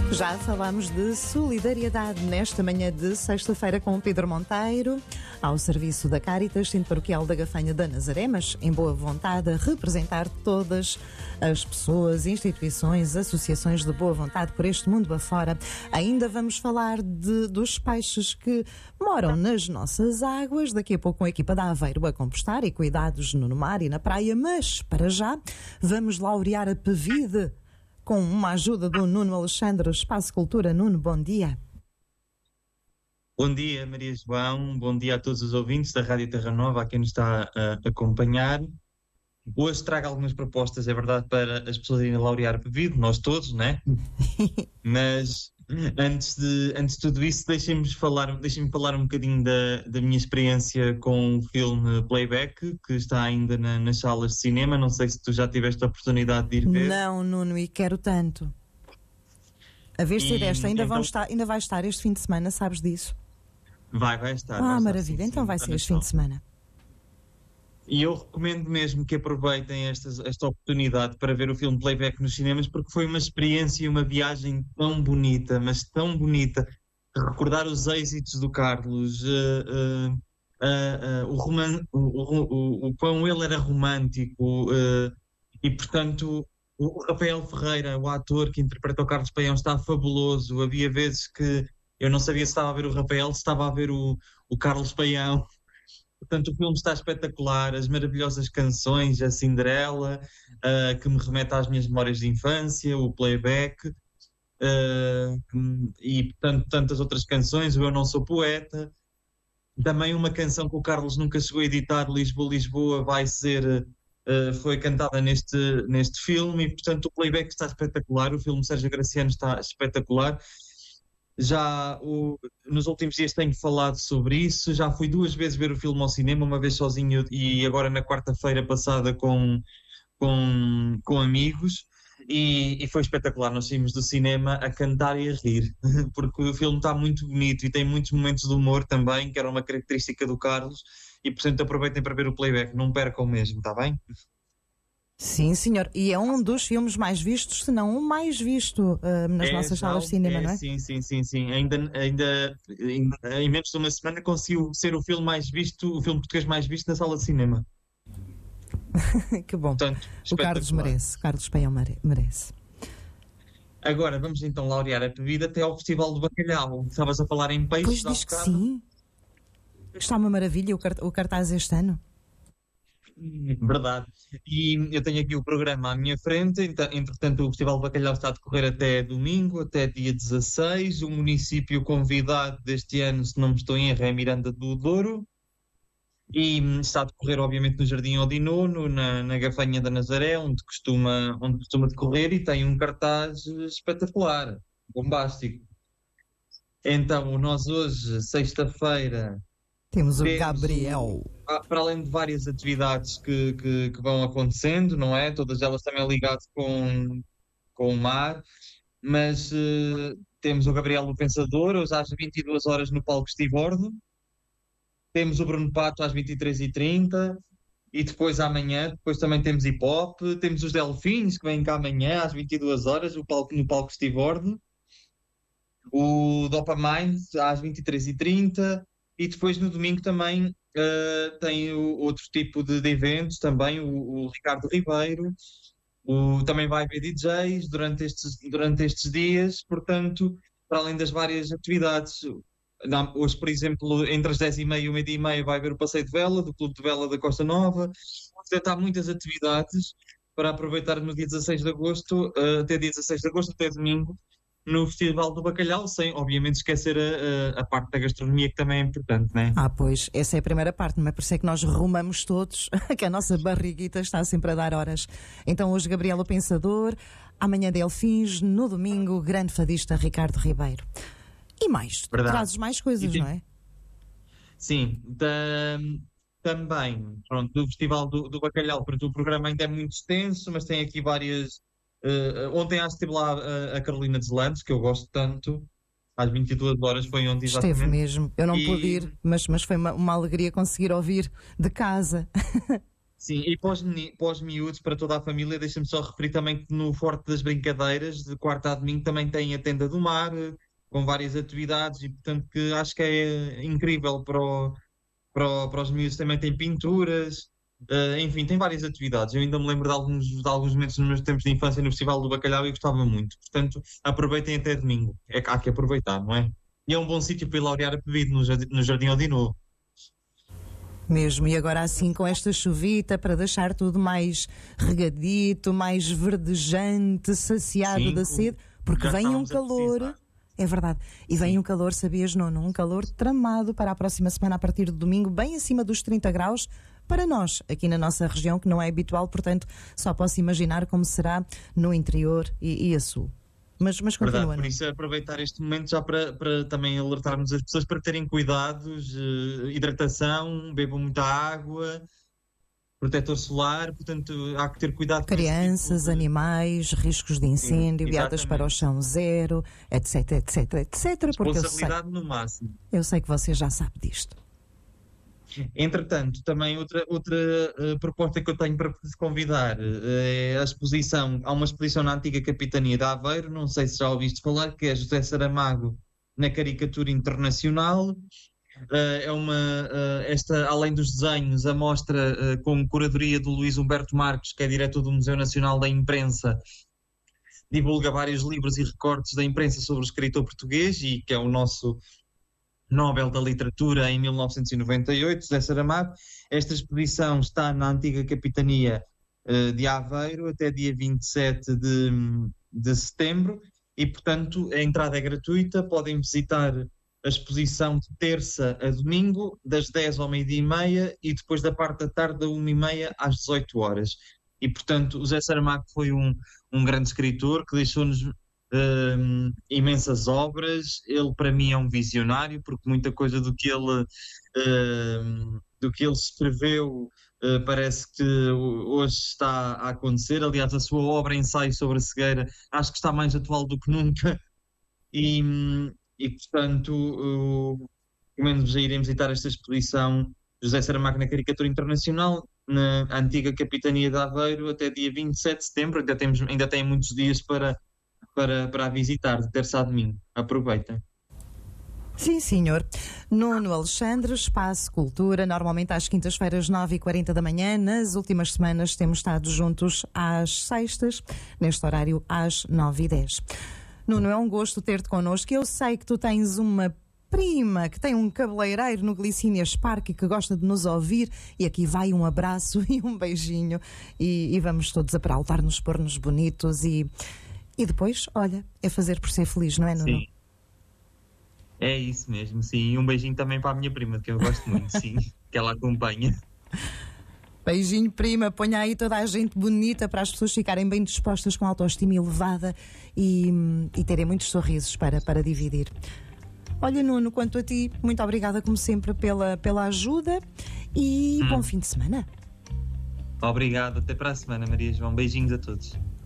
Já falámos de solidariedade nesta manhã de sexta-feira com o Pedro Monteiro, ao serviço da Cáritas, Centro Paroquial da Gafanha da Nazaré, mas em boa vontade a representar todas as pessoas, instituições, associações de boa vontade por este mundo afora. Ainda vamos falar dos peixes que moram nas nossas águas, daqui a pouco com a equipa da Aveiro a compostar e cuidados no mar e na praia, mas para já vamos laurear a PEVIDE com uma ajuda do Nuno Alexandre, Espaço Cultura. Nuno, bom dia. Bom dia, Maria João. Bom dia a todos os ouvintes da Rádio Terra Nova, a quem nos está a acompanhar. Hoje trago algumas propostas, é verdade, para as pessoas irem laurear a PEVIDE, nós todos, né? Mas antes de tudo isso, deixem-me falar um bocadinho da minha experiência com o filme Playback, que está ainda nas salas de cinema. Não sei se tu já tiveste a oportunidade de ir ver. Não, Nuno, e quero tanto. A ver se desta, ainda vai estar este fim de semana, sabes disso? Vai estar. Maravilha, então vai ser este fim de semana. E eu recomendo mesmo que aproveitem esta oportunidade para ver o filme Playback nos cinemas, porque foi uma experiência e uma viagem tão bonita, mas tão bonita. Recordar os êxitos do Carlos, o quão ele era romântico, e portanto o Rafael Ferreira, o ator que interpreta o Carlos Paião, está fabuloso. Havia vezes que eu não sabia se estava a ver o Rafael, se estava a ver o Carlos Paião. Portanto, o filme está espetacular, as maravilhosas canções, a Cinderela, que me remete às minhas memórias de infância, o Playback, e portanto, tantas outras canções, o Eu Não Sou Poeta. Também uma canção que o Carlos nunca chegou a editar, Lisboa, Lisboa, foi cantada neste filme, e portanto o Playback está espetacular, o filme Sérgio Graciano está espetacular. Nos últimos dias tenho falado sobre isso, já fui 2 vezes ver o filme ao cinema, uma vez sozinho e agora na quarta-feira passada com amigos, e foi espetacular. Nós saímos do cinema a cantar e a rir, porque o filme está muito bonito e tem muitos momentos de humor também, que era uma característica do Carlos, e portanto aproveitem para ver o Playback, não percam mesmo, está bem? Sim, senhor. E é um dos filmes mais vistos, se não o mais visto nas nossas salas de cinema, não é? Sim. Ainda em menos de uma semana conseguiu ser o filme português mais visto na sala de cinema. Que bom. Portanto, o Carlos merece. Carlos Paião merece. Agora vamos então laurear a PEVIDE até ao Festival do Bacalhau. Estavas a falar em peixes. Pois diz que sim. Está uma maravilha o cartaz este ano. Verdade. E eu tenho aqui o programa à minha frente. Entretanto, o Festival do Bacalhau está a decorrer até domingo, até dia 16. O município convidado deste ano, se não me estou em erro, é Miranda do Douro. E está a decorrer, obviamente, no Jardim Odinono, na Gafanha da Nazaré, onde costuma decorrer, e tem um cartaz espetacular, bombástico. Então, nós hoje, sexta-feira, temos o Gabriel. Para além de várias atividades que vão acontecendo, não é? Todas elas também ligadas com o mar, mas temos o Gabriel o Pensador, hoje às 22 horas no Palco Stivordo. Temos o Bruno Pato às 23h30, e depois amanhã, também temos Hip Hop, temos os Delfins que vêm cá amanhã às 22 horas no Palco Stivordo. O Dopamine às 23h30. E depois no domingo também tem outro tipo de eventos, também o Ricardo Ribeiro, também vai haver DJs durante estes dias, portanto, para além das várias atividades. Hoje, por exemplo, entre as 10h30 e o meio-dia vai haver o passeio de vela, do Clube de Vela da Costa Nova. Portanto, há muitas atividades para aproveitar no dia 16 de agosto, até domingo, no Festival do Bacalhau, sem obviamente esquecer a parte da gastronomia, que também é importante, não é? Pois, essa é a primeira parte, não é? Por isso é que nós rumamos todos, que a nossa barriguita está sempre a dar horas. Então hoje Gabriel o Pensador, amanhã Delfins, no domingo grande fadista Ricardo Ribeiro. E mais, trazes mais coisas, não é? Sim, também, pronto, do Festival do Bacalhau, porque o programa ainda é muito extenso, mas tem aqui várias... ontem acho que esteve lá a Carolina Deslandes, que eu gosto tanto, às 22 horas foi onde exatamente. Esteve mesmo, eu não pude ir, mas foi uma alegria conseguir ouvir de casa. Sim, e para os miúdos, para toda a família, deixa-me só referir também que no Forte das Brincadeiras, de quarta a domingo, também tem a Tenda do Mar, com várias atividades, e portanto que acho que é incrível para os miúdos. Também tem pinturas, enfim, tem várias atividades. Eu ainda me lembro de alguns momentos nos meus tempos de infância no Festival do Bacalhau e gostava muito. Portanto, aproveitem até domingo. É que há que aproveitar, não é? E é um bom sítio para ir laurear a pedido no Jardim Odinovo. Mesmo, e agora assim com esta chuvita para deixar tudo mais regadito, mais verdejante, saciado da 5, sede, porque já vem um estávamos a calor, precisar. é verdade, e vem Sim. um calor, sabias, Nuno? Um calor tramado para a próxima semana a partir de domingo, bem acima dos 30 graus, para nós, aqui na nossa região, que não é habitual, portanto, só posso imaginar como será no interior e a sul. Mas Verdade, continua, por Nuno. isso é aproveitar este momento já para também alertarmos as pessoas para terem cuidados, hidratação, bebam muita água, protetor solar, portanto há que ter cuidado com esse tipo Crianças, de. animais, riscos de Sim, incêndio, guiadas para o exatamente. chão zero, etc, etc, etc, porque Responsabilidade no máximo. eu sei que você já sabe disto. Entretanto, também outra proposta que eu tenho para vos convidar é a exposição. Há uma exposição na antiga Capitania de Aveiro, não sei se já ouviste falar, que é José Saramago na caricatura internacional. Além dos desenhos, a mostra com curadoria do Luís Humberto Marques, que é diretor do Museu Nacional da Imprensa, divulga vários livros e recortes da imprensa sobre o escritor português e que é o nosso Nobel da Literatura em 1998, José Saramago. Esta exposição está na antiga Capitania de Aveiro até dia 27 de setembro e, portanto, a entrada é gratuita. Podem visitar a exposição de terça a domingo, das 10 ao meio-dia e meia e depois da parte da tarde, da 1h30 às 18 horas. E, portanto, o José Saramago foi um grande escritor que deixou-nos imensas obras. Ele, para mim, é um visionário, porque muita coisa do que ele escreveu parece que hoje está a acontecer. Aliás, a sua obra Ensaio sobre a Cegueira acho que está mais atual do que nunca. E, portanto, recomendo-vos a irem visitar esta exposição José Saramago na Caricatura Internacional, na antiga Capitania de Aveiro, até dia 27 de setembro. Ainda tem muitos dias para a visitar, de terça a domingo. Aproveitem. Sim, senhor. Nuno Alexandre, Espaço Cultura, normalmente às quintas-feiras, 9h40 da manhã. Nas últimas semanas temos estado juntos às sextas, neste horário às 9h10. Nuno, é um gosto ter-te connosco. Eu sei que tu tens uma prima que tem um cabeleireiro no Glicínias Parque e que gosta de nos ouvir, e aqui vai um abraço e um beijinho e vamos todos apraltar-nos, pôr-nos bonitos e depois, olha, é fazer por ser feliz, não é, Nuno? Sim, é isso mesmo, sim. E um beijinho também para a minha prima, que eu gosto muito, sim, que ela acompanha. Beijinho, prima, ponha aí toda a gente bonita para as pessoas ficarem bem dispostas, com autoestima elevada e terem muitos sorrisos para dividir. Olha, Nuno, quanto a ti, muito obrigada como sempre pela ajuda e bom fim de semana. Obrigado, até para a semana, Maria João. Beijinhos a todos.